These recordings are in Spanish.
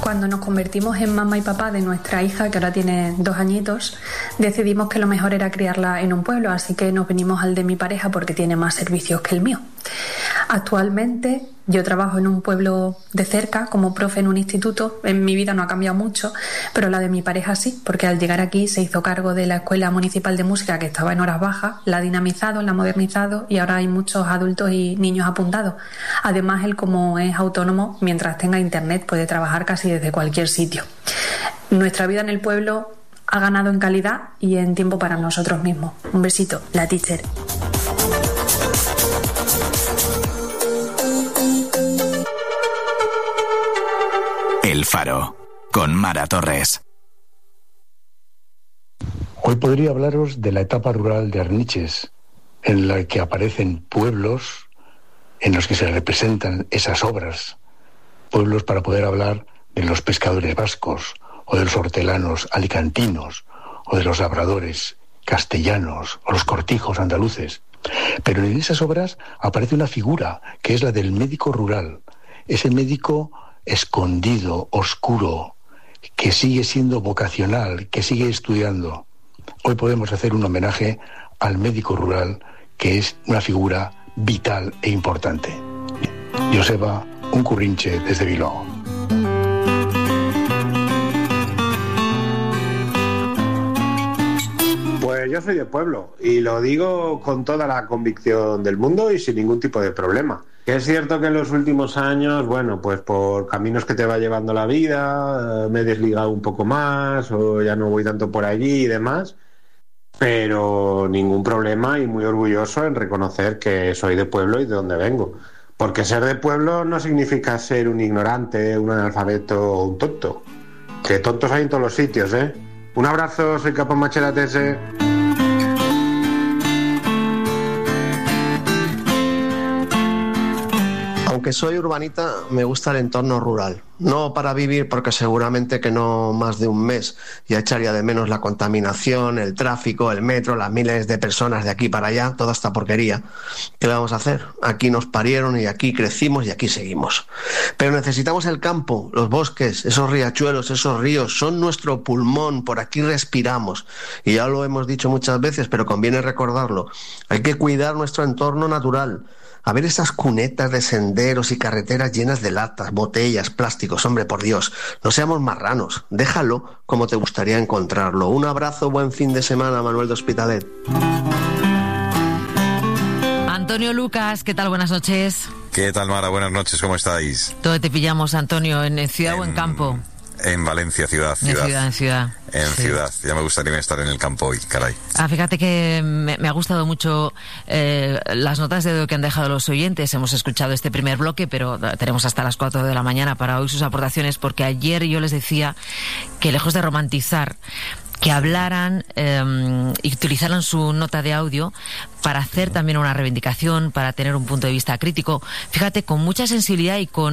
Cuando nos convertimos en mamá y papá de nuestra hija, que ahora tiene 2 añitos, decidimos que lo mejor era criarla en un pueblo, así que nos venimos al de mi pareja porque tiene más servicios que el mío. Actualmente yo trabajo en un pueblo de cerca como profe en un instituto. En mi vida no ha cambiado mucho, pero la de mi pareja sí, porque al llegar aquí se hizo cargo de la Escuela Municipal de Música, que estaba en horas bajas, la ha dinamizado, la ha modernizado y ahora hay muchos adultos y niños apuntados. Además, él, como es autónomo, mientras tenga internet puede trabajar casi desde cualquier sitio. Nuestra vida en el pueblo ha ganado en calidad y en tiempo para nosotros mismos. Un besito, la teacher. El Faro, con Mara Torres. Hoy podría hablaros de la etapa rural de Arniches, en la que aparecen pueblos en los que se representan esas obras. Pueblos para poder hablar de los pescadores vascos, o de los hortelanos alicantinos, o de los labradores castellanos, o los cortijos andaluces. Pero en esas obras aparece una figura, que es la del médico rural, ese médico escondido, oscuro, que sigue siendo vocacional, que sigue estudiando. Hoy podemos hacer un homenaje al médico rural, que es una figura vital e importante. Joseba Uncurrinche, desde Bilbao. Pues yo soy de pueblo y lo digo con toda la convicción del mundo y sin ningún tipo de problema. Que es cierto que en los últimos años, bueno, pues por caminos que te va llevando la vida, me he desligado un poco más o ya no voy tanto por allí y demás, pero ningún problema y muy orgulloso en reconocer que soy de pueblo y de donde vengo. Porque ser de pueblo no significa ser un ignorante, un analfabeto o un tonto. Que tontos hay en todos los sitios, ¿eh? Un abrazo, soy Capo Macheratese. Aunque soy urbanita, me gusta el entorno rural. No para vivir, porque seguramente que no más de un mes. Ya echaría de menos la contaminación, el tráfico, el metro, las miles de personas de aquí para allá, toda esta porquería. ¿Qué le vamos a hacer? Aquí nos parieron y aquí crecimos y aquí seguimos. Pero necesitamos el campo, los bosques, esos riachuelos, esos ríos, son nuestro pulmón, por aquí respiramos. Y ya lo hemos dicho muchas veces, pero conviene recordarlo. Hay que cuidar nuestro entorno natural. A ver esas cunetas de senderos y carreteras llenas de latas, botellas, plásticos. Hombre, por Dios, no seamos marranos. Déjalo como te gustaría encontrarlo. Un abrazo, buen fin de semana, Manuel de Hospitalet. Antonio Lucas, ¿qué tal? Buenas noches. ¿Qué tal, Mara? Buenas noches, ¿cómo estáis? ¿Dónde te pillamos, Antonio? ¿En ciudad o en campo? En Valencia, ciudad. En ciudad. Sí. Ciudad. Ya me gustaría estar en el campo hoy, caray. Fíjate que me ha gustado mucho las notas de audio que han dejado los oyentes. Hemos escuchado este primer bloque, pero tenemos hasta las 4 de la mañana para oír sus aportaciones, porque ayer yo les decía que, lejos de romantizar, que hablaran y utilizaran su nota de audio para hacer también una reivindicación, para tener un punto de vista crítico, fíjate, con mucha sensibilidad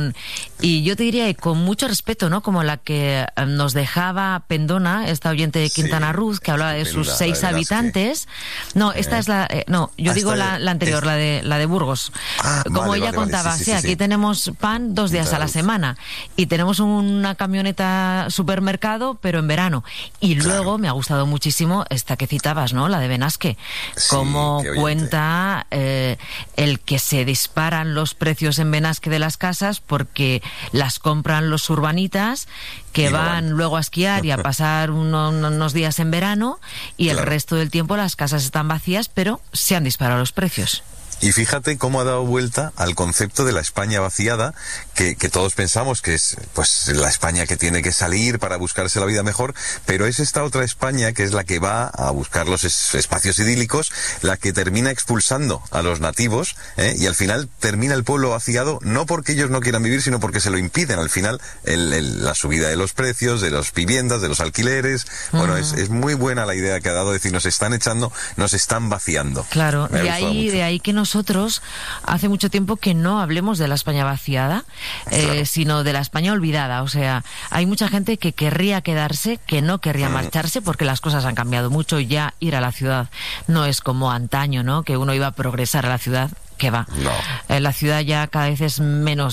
y yo te diría con mucho respeto, ¿no? Como la que nos dejaba Pendona, esta oyente de Quintana Roo, que hablaba de sus 6 habitantes. No, esta es la... yo digo la anterior, la de Burgos. Como ella contaba, aquí tenemos pan 2 días a la semana y tenemos una camioneta supermercado, pero en verano. Y luego me ha gustado muchísimo esta que citabas, ¿no? La de Benasque. Como cuenta el que se disparan los precios en Benasque de las casas porque las compran los urbanitas que van luego a esquiar y a pasar unos días en verano y el resto del tiempo las casas están vacías, pero se han disparado los precios. Y fíjate cómo ha dado vuelta al concepto de la España vaciada, que todos pensamos que es pues la España que tiene que salir para buscarse la vida mejor, pero es esta otra España que es la que va a buscar los espacios idílicos, la que termina expulsando a los nativos, y al final termina el pueblo vaciado, no porque ellos no quieran vivir, sino porque se lo impiden. Al final la subida de los precios, de las viviendas, de los alquileres. Bueno, es muy buena la idea que ha dado, decir, nos están echando, nos están vaciando. Claro, de ahí que nosotros hace mucho tiempo que no hablemos de la España vaciada, sino de la España olvidada. O sea, hay mucha gente que querría quedarse, que no querría marcharse, porque las cosas han cambiado mucho. Ya ir a la ciudad no es como antaño, ¿no? Que uno iba a progresar a la ciudad. Que va. No. La ciudad ya cada vez es menos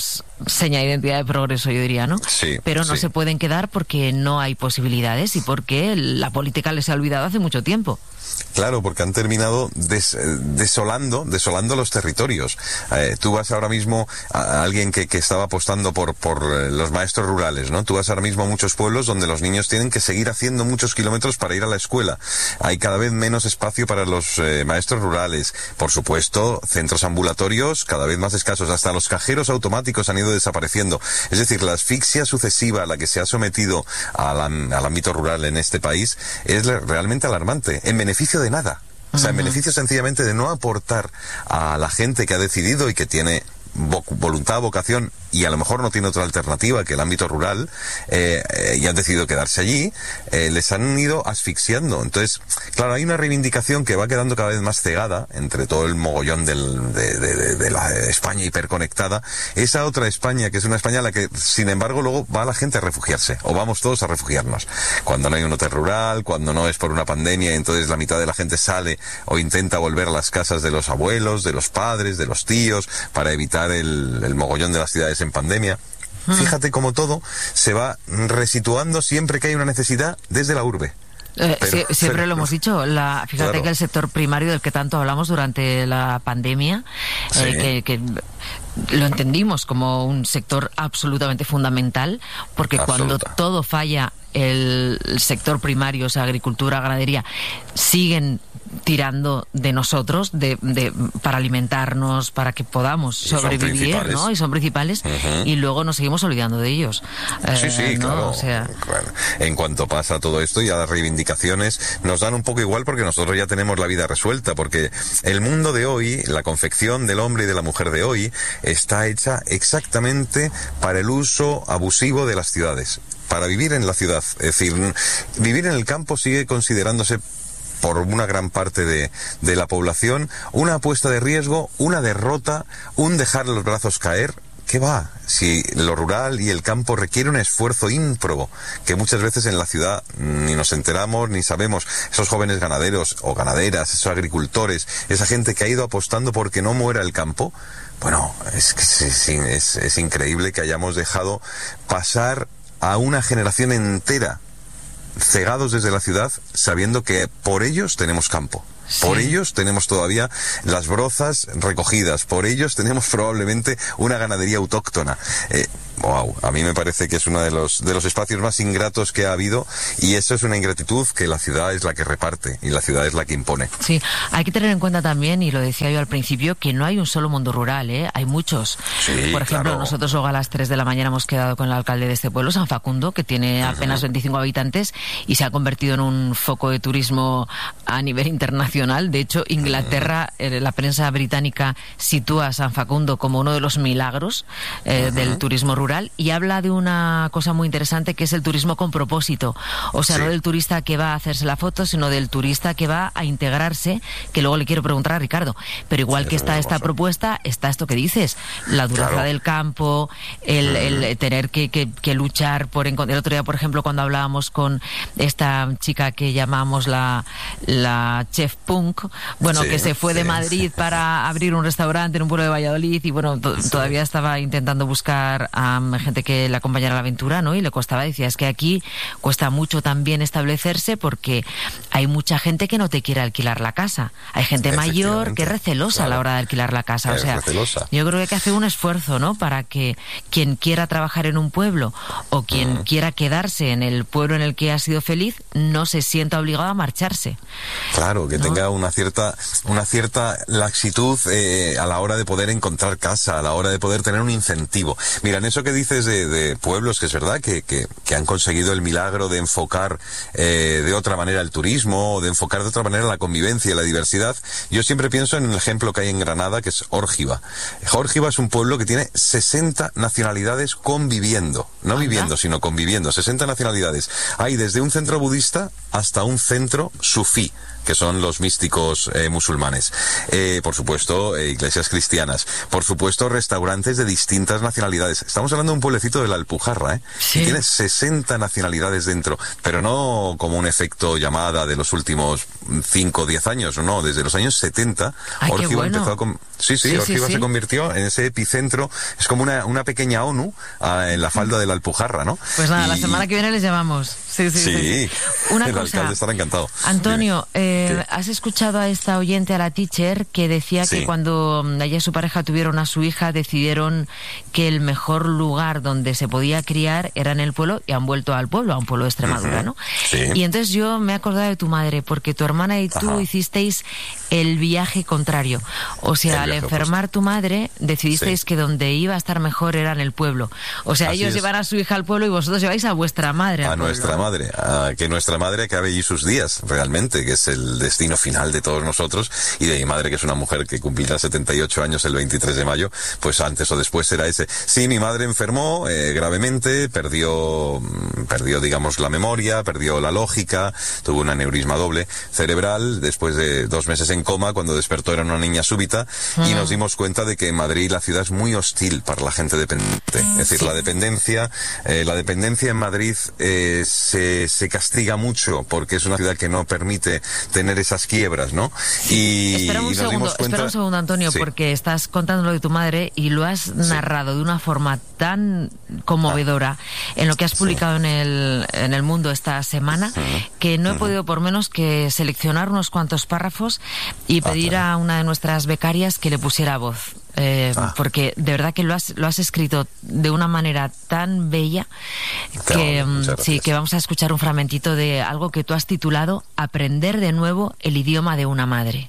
seña de identidad de progreso, yo diría, ¿no? Sí. Pero no se pueden quedar porque no hay posibilidades y porque la política les ha olvidado hace mucho tiempo. Claro, porque han terminado desolando los territorios. Tú vas ahora mismo a alguien que estaba apostando por los maestros rurales, ¿no? Tú vas ahora mismo a muchos pueblos donde los niños tienen que seguir haciendo muchos kilómetros para ir a la escuela. Hay cada vez menos espacio para los maestros rurales. Por supuesto, centros ambulatorios cada vez más escasos. Hasta los cajeros automáticos han ido desapareciendo. Es decir, la asfixia sucesiva a la que se ha sometido al ámbito rural en este país es realmente alarmante. En beneficio de nada. O sea, en beneficio sencillamente de no aportar a la gente que ha decidido y que tiene voluntad, vocación y a lo mejor no tiene otra alternativa que el ámbito rural y han decidido quedarse allí, les han ido asfixiando. Entonces, claro, hay una reivindicación que va quedando cada vez más cegada entre todo el mogollón de la España hiperconectada. Esa otra España, que es una España a la que, sin embargo, luego va la gente a refugiarse, o vamos todos a refugiarnos. Cuando no hay un hotel rural, cuando no es por una pandemia, entonces la mitad de la gente sale o intenta volver a las casas de los abuelos, de los padres, de los tíos, para evitar el mogollón de las ciudades en pandemia. Fíjate cómo todo se va resituando siempre que hay una necesidad desde la urbe. Siempre lo hemos dicho. Fíjate claro. Que el sector primario del que tanto hablamos durante la pandemia, que lo entendimos como un sector absolutamente fundamental, porque cuando todo falla, el sector primario, o sea, agricultura, ganadería, siguen tirando de nosotros para alimentarnos, para que podamos sobrevivir, ¿no? Y son principales, y luego nos seguimos olvidando de ellos. Sí, ¿no? claro. O sea, bueno, en cuanto pasa todo esto, ya las reivindicaciones nos dan un poco igual porque nosotros ya tenemos la vida resuelta, porque el mundo de hoy, la confección del hombre y de la mujer de hoy, está hecha exactamente para el uso abusivo de las ciudades, para vivir en la ciudad. Es decir, vivir en el campo sigue considerándose por una gran parte de la población una apuesta de riesgo, una derrota, un dejar los brazos caer. ¿Qué va? Si lo rural y el campo requiere un esfuerzo ímprobo, que muchas veces en la ciudad ni nos enteramos ni sabemos. Esos jóvenes ganaderos o ganaderas, esos agricultores, esa gente que ha ido apostando porque no muera el campo. Bueno, es increíble que hayamos dejado pasar a una generación entera cegados desde la ciudad, sabiendo que por ellos tenemos campo. Por ellos tenemos todavía las brozas recogidas, por ellos tenemos probablemente una ganadería autóctona. Wow, a mí me parece que es uno de los espacios más ingratos que ha habido, y eso es una ingratitud que la ciudad es la que reparte y la ciudad es la que impone. Sí, hay que tener en cuenta también, y lo decía yo al principio, que no hay un solo mundo rural, hay muchos. Sí, por ejemplo, claro. Nosotros luego a las 3 de la mañana hemos quedado con el alcalde de este pueblo, San Facundo, que tiene apenas 25 habitantes y se ha convertido en un foco de turismo a nivel internacional. De hecho, Inglaterra, la prensa británica sitúa a San Facundo como uno de los milagros del turismo rural, y habla de una cosa muy interesante, que es el turismo con propósito. O sea, no del turista que va a hacerse la foto, sino del turista que va a integrarse, que luego le quiero preguntar a Ricardo. Pero igual que está esta propuesta, está esto que dices, la dureza del campo, el tener que luchar por encontrar. El otro día, por ejemplo, cuando hablábamos con esta chica que llamamos la chef punk, que se fue de Madrid para abrir un restaurante en un pueblo de Valladolid, y todavía estaba intentando buscar a gente que le acompañara a la aventura, ¿no? Y le costaba, decía, es que aquí cuesta mucho también establecerse porque hay mucha gente que no te quiere alquilar la casa. Hay gente mayor que es recelosa a la hora de alquilar la casa. O sea, yo creo que hay que hacer un esfuerzo, ¿no? Para que quien quiera trabajar en un pueblo o quien quiera quedarse en el pueblo en el que ha sido feliz no se sienta obligado a marcharse. Claro, que tenga una cierta laxitud a la hora de poder encontrar casa, a la hora de poder tener un incentivo. Mira, en eso que dices de pueblos, que es verdad que han conseguido el milagro de enfocar de otra manera el turismo, o de enfocar de otra manera la convivencia y la diversidad, yo siempre pienso en el ejemplo que hay en Granada, que es Órgiva. Órgiva es un pueblo que tiene 60 nacionalidades conviviendo, no viviendo, sino conviviendo, 60 nacionalidades. Hay desde un centro budista hasta un centro sufí, que son los místicos musulmanes. Por supuesto, iglesias cristianas. Por supuesto, restaurantes de distintas nacionalidades. Estamos hablando de un pueblecito de la Alpujarra, Sí. Y tiene 60 nacionalidades dentro, pero no como un efecto llamada de los últimos 5 o 10 años, no, desde los años 70. Ay, qué Órgiva bueno. empezó a Órgiva se convirtió en ese epicentro, es como una pequeña ONU en la falda de la Alpujarra, ¿no? Pues nada, la semana que viene les llamamos. Sí. Una el cosa, alcalde estará encantado. Antonio, ¿has escuchado a esta oyente, a la teacher, que decía que cuando ella y su pareja tuvieron a su hija, decidieron que el mejor lugar donde se podía criar era en el pueblo, y han vuelto al pueblo, a un pueblo de Extremadura, ¿no? Sí. Y entonces yo me he acordado de tu madre, porque tu hermana y tú hicisteis el viaje contrario. O sea, al enfermar tu madre, decidisteis que donde iba a estar mejor era en el pueblo. O sea, ellos llevan a su hija al pueblo y vosotros lleváis a vuestra madre al pueblo. Nuestra madre, que nuestra madre acabe allí sus días, realmente, que es el destino final de todos nosotros, y de mi madre, que es una mujer que cumplirá 78 años el 23 de mayo, pues antes o después será ese. Sí, mi madre enfermó gravemente, perdió, digamos, la memoria, perdió la lógica, tuvo un aneurisma doble cerebral, después de 2 meses en coma, cuando despertó era una niña súbita, y nos dimos cuenta de que en Madrid la ciudad es muy hostil para la gente dependiente. Es decir, la dependencia en Madrid se castiga mucho, porque es una ciudad que no permite tener esas quiebras, ¿no? Espera un segundo, Antonio, porque estás contando lo de tu madre y lo has narrado de una forma tan conmovedora en lo que has publicado en el Mundo esta semana, que no he podido por menos que seleccionar unos cuantos párrafos y pedir a una de nuestras becarias que le pusiera voz. Porque de verdad que lo has escrito de una manera tan bella que vamos a escuchar un fragmentito de algo que tú has titulado Aprender de nuevo el idioma de una madre.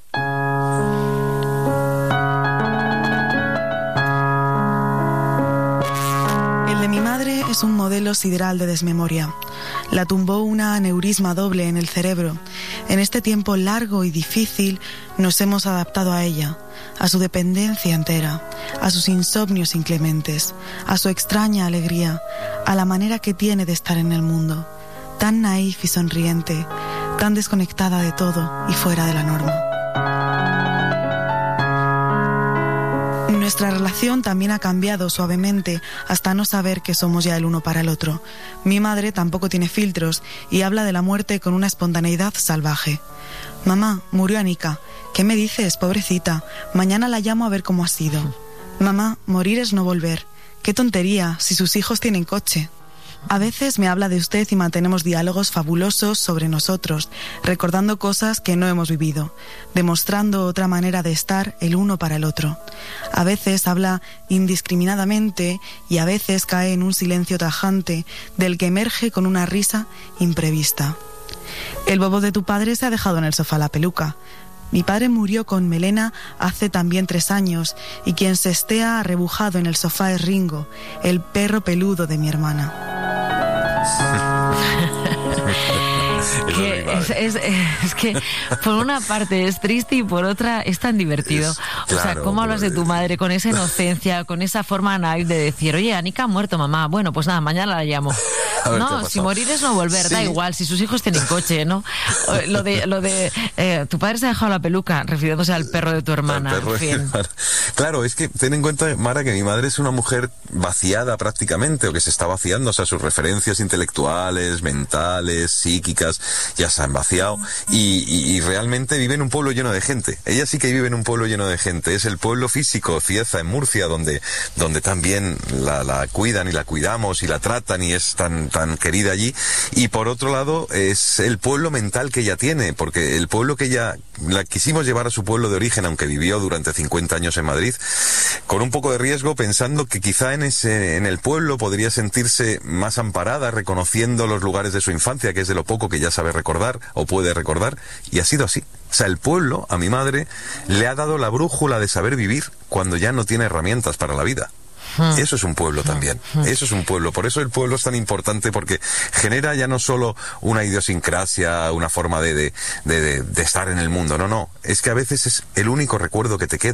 El de mi madre es un modelo sideral de desmemoria. La tumbó una aneurisma doble en el cerebro. En este tiempo largo y difícil nos hemos adaptado a ella, a su dependencia entera, a sus insomnios inclementes, a su extraña alegría, a la manera que tiene de estar en el mundo, tan naif y sonriente, tan desconectada de todo y fuera de la norma. Nuestra relación también ha cambiado suavemente hasta no saber que somos ya el uno para el otro. Mi madre tampoco tiene filtros y habla de la muerte con una espontaneidad salvaje. Mamá, murió Anika. ¿Qué me dices, pobrecita? Mañana la llamo a ver cómo ha sido. Mamá, morir es no volver. Qué tontería, si sus hijos tienen coche. A veces me habla de usted y mantenemos diálogos fabulosos sobre nosotros, recordando cosas que no hemos vivido, demostrando otra manera de estar el uno para el otro. A veces habla indiscriminadamente y a veces cae en un silencio tajante del que emerge con una risa imprevista. El bobo de tu padre se ha dejado en el sofá la peluca. Mi padre murió con melena hace también 3 años y quien se estea arrebujado en el sofá es Ringo, el perro peludo de mi hermana. Es que por una parte es triste y por otra es tan divertido. O sea, ¿cómo hablas de tu madre con esa inocencia, con esa forma naif de decir, oye, Anika ha muerto, mamá? Bueno, pues nada, mañana la llamo. No, si morir es no volver, da igual, si sus hijos tienen coche, ¿no? Lo de tu padre se ha dejado la peluca, refiriéndose al perro de tu hermana. En fin. Claro, es que ten en cuenta, Mara, que mi madre es una mujer vaciada prácticamente, o que se está vaciando, o sea, sus referencias intelectuales, mentales, psíquicas, ya se han vaciado, y realmente vive en un pueblo lleno de gente. Ella sí que vive en un pueblo lleno de gente. Es el pueblo físico, Cieza, en Murcia, donde también la cuidan y la cuidamos y la tratan y es tan querida allí. Y por otro lado, es el pueblo mental que ella tiene, porque el pueblo que ella, la quisimos llevar a su pueblo de origen, aunque vivió durante 50 años en Madrid, con un poco de riesgo, pensando que quizá en el pueblo podría sentirse más amparada, reconociendo los lugares de su infancia, que es de lo poco que ya sabe recordar o puede recordar, y ha sido así. O sea, el pueblo, a mi madre, le ha dado la brújula de saber vivir cuando ya no tiene herramientas para la vida. Eso es un pueblo también, eso es un pueblo. Por eso el pueblo es tan importante, porque genera ya no solo una idiosincrasia, una forma de estar en el mundo, no, es que a veces es el único recuerdo que te queda.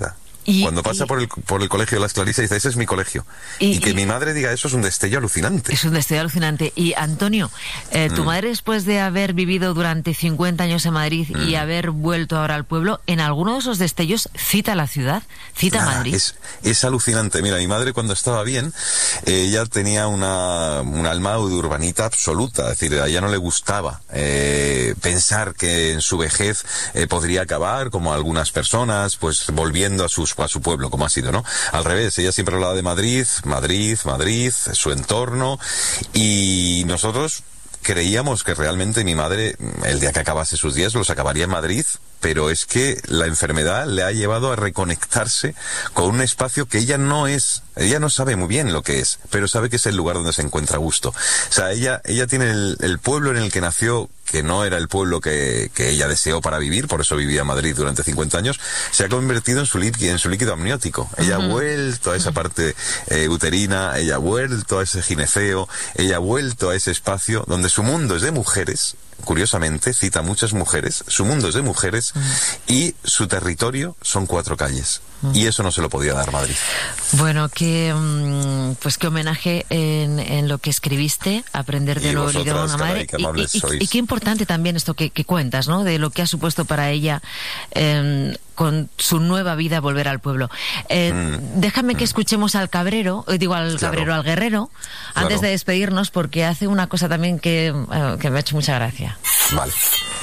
Cuando pasa por el colegio de las Clarisas dice, ese es mi colegio. Y que mi madre diga eso es un destello alucinante. Es un destello alucinante. Y Antonio, tu madre, después de haber vivido durante 50 años en Madrid y haber vuelto ahora al pueblo, en alguno de esos destellos cita la ciudad, cita Madrid. Es alucinante. Mira, mi madre cuando estaba bien, ella tenía un alma de urbanita absoluta. Es decir, a ella no le gustaba pensar que en su vejez podría acabar como algunas personas, pues volviendo a su pueblo, como ha sido, ¿no? Al revés, ella siempre hablaba de Madrid, su entorno, y nosotros creíamos que realmente mi madre, el día que acabase sus días, los acabaría en Madrid, pero es que la enfermedad le ha llevado a reconectarse con un espacio que ella no sabe muy bien lo que es, pero sabe que es el lugar donde se encuentra a gusto. O sea, ella tiene el pueblo en el que nació, que no era el pueblo que ella deseó para vivir, por eso vivía en Madrid durante 50 años, se ha convertido en su líquido amniótico. Ella ha vuelto a esa parte uterina, ella ha vuelto a ese gineceo, ella ha vuelto a ese espacio donde su mundo es de mujeres. Curiosamente, cita muchas mujeres, su mundo es de mujeres y su territorio son 4 calles. Y eso no se lo podía dar Madrid. Bueno, qué homenaje en lo que escribiste, aprender de lo idioma de una madre. Y qué importante también esto que cuentas, ¿no? De lo que ha supuesto para ella con su nueva vida volver al pueblo. Déjame que escuchemos al cabrero, al guerrero, antes de despedirnos, porque hace una cosa también que me ha hecho mucha gracia. Vale.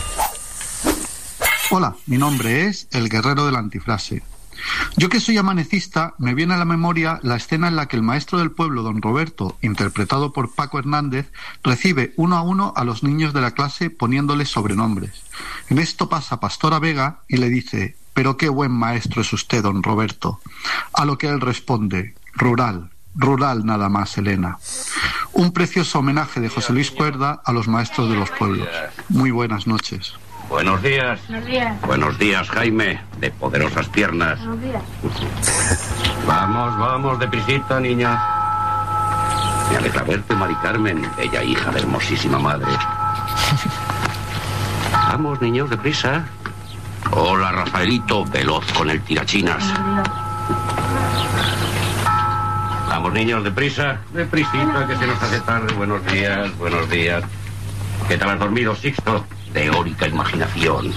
Hola, mi nombre es el guerrero de la antifrase. Yo que soy amanecista, me viene a la memoria la escena en la que el maestro del pueblo, don Roberto, interpretado por Paco Hernández, recibe 1 a 1 a los niños de la clase poniéndoles sobrenombres. En esto pasa Pastora Vega y le dice: «Pero qué buen maestro es usted, don Roberto». A lo que él responde: «Rural, rural nada más, Elena». Un precioso homenaje de José Luis Cuerda a los maestros de los pueblos. Muy buenas noches. Buenos días. Buenos días. Buenos días, Jaime, de poderosas piernas. Buenos días. Vamos, deprisita, niña. Me alegra verte, Mari Carmen, bella hija de hermosísima madre. Vamos, niños, deprisa. Hola, Rafaelito, veloz con el tirachinas. Vamos, niños, deprisa. Deprisita, que se nos hace tarde. Buenos días. ¿Qué tal has dormido, Sixto? Teórica imaginación.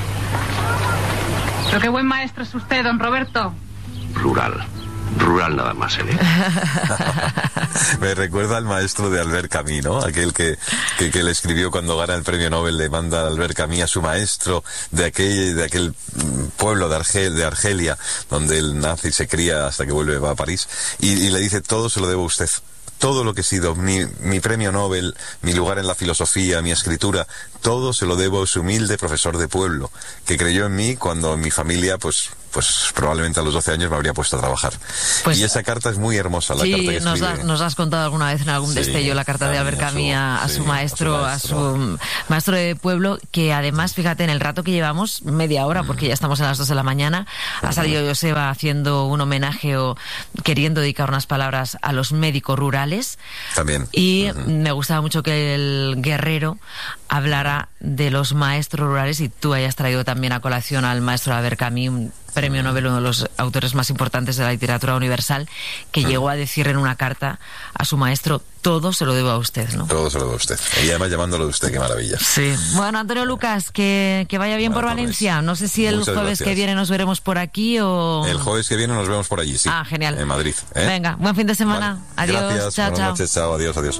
Pero qué buen maestro es usted, don Roberto. Rural nada más, ¿eh? Me recuerda al maestro de Albert Camus, ¿no? Aquel que le escribió cuando gana el premio Nobel, le manda a Albert Camus a su maestro de aquel pueblo de Argelia, donde él nace y se cría hasta que va a París, y le dice: todo se lo debo a usted. Todo lo que he sido, mi premio Nobel, mi lugar en la filosofía, mi escritura, todo se lo debo a su humilde profesor de pueblo, que creyó en mí cuando mi familia, pues probablemente a los 12 años me habría puesto a trabajar. Y esa carta es muy hermosa, la carta que escribe. Nos has contado alguna vez en algún destello la carta de Albert Camus a su maestro de pueblo, que además, fíjate, en el rato que llevamos, media hora, porque ya estamos a las 2 de la mañana, ha salido Joseba haciendo un homenaje o queriendo dedicar unas palabras a los médicos rurales. También. Y me gustaba mucho que el guerrero hablara de los maestros rurales, y tú hayas traído también a colación al maestro Albert Camus, un premio Nobel, uno de los autores más importantes de la literatura universal, que llegó a decir en una carta a su maestro: todo se lo debo a usted, ¿no? Todo se lo debo a usted. Y además llamándolo de usted, qué maravilla. Sí. Bueno, Antonio Lucas, que vaya bien por Valencia. No sé si el jueves que viene nos veremos por aquí o... El jueves que viene nos vemos por allí, sí. Ah, genial. En Madrid. Venga, buen fin de semana. Vale. Adiós. Gracias. Chao, Buenas noches. Chao. Adiós.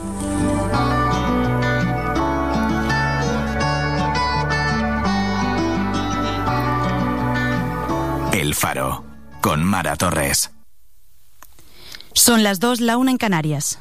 El Faro, con Mara Torres. Son las 2, la 1 en Canarias.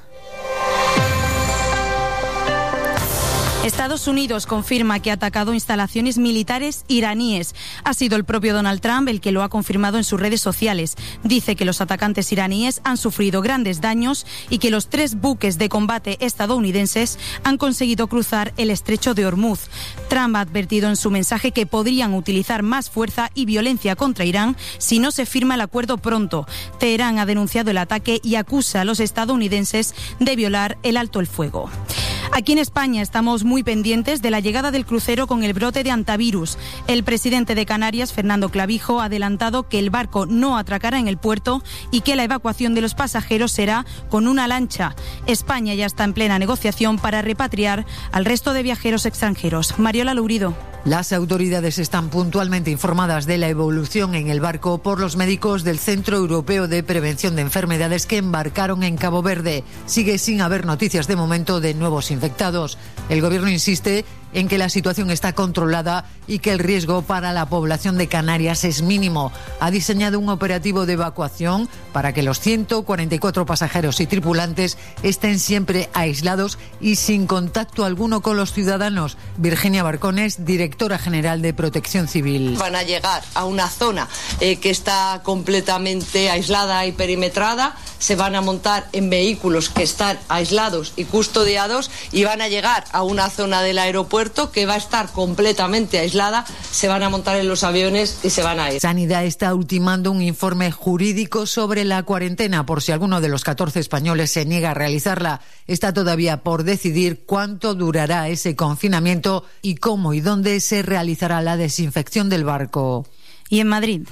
Estados Unidos confirma que ha atacado instalaciones militares iraníes. Ha sido el propio Donald Trump el que lo ha confirmado en sus redes sociales. Dice que los atacantes iraníes han sufrido grandes daños y que los 3 buques de combate estadounidenses han conseguido cruzar el estrecho de Hormuz. Trump ha advertido en su mensaje que podrían utilizar más fuerza y violencia contra Irán si no se firma el acuerdo pronto. Teherán ha denunciado el ataque y acusa a los estadounidenses de violar el alto el fuego. Aquí en España estamos muy pendientes de la llegada del crucero con el brote de hantavirus. El presidente de Canarias, Fernando Clavijo, ha adelantado que el barco no atracará en el puerto y que la evacuación de los pasajeros será con una lancha. España ya está en plena negociación para repatriar al resto de viajeros extranjeros. Mariola Lourido. Las autoridades están puntualmente informadas de la evolución en el barco por los médicos del Centro Europeo de Prevención de Enfermedades que embarcaron en Cabo Verde. Sigue sin haber noticias de momento de nuevos infectados. El gobierno insiste en que la situación está controlada y que el riesgo para la población de Canarias es mínimo. Ha diseñado un operativo de evacuación para que los 144 pasajeros y tripulantes estén siempre aislados y sin contacto alguno con los ciudadanos. Virginia Barcones, directora general de Protección Civil. Van a llegar a una zona que está completamente aislada y perimetrada, se van a montar en vehículos que están aislados y custodiados y van a llegar a una zona del aeropuerto que va a estar completamente aislada, se van a montar en los aviones y se van a ir. Sanidad está ultimando un informe jurídico sobre la cuarentena por si alguno de los 14 españoles se niega a realizarla. Está todavía por decidir cuánto durará ese confinamiento y cómo y dónde se realizará la desinfección del barco. Y en Madrid.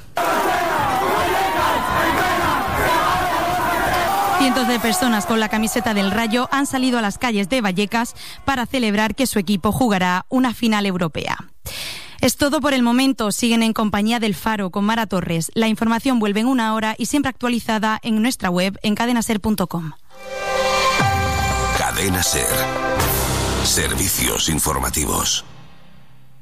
Cientos de personas con la camiseta del Rayo han salido a las calles de Vallecas para celebrar que su equipo jugará una final europea. Es todo por el momento. Siguen en compañía del Faro con Mara Torres. La información vuelve en una hora y siempre actualizada en nuestra web en cadenaser.com. Cadena Ser. Servicios informativos.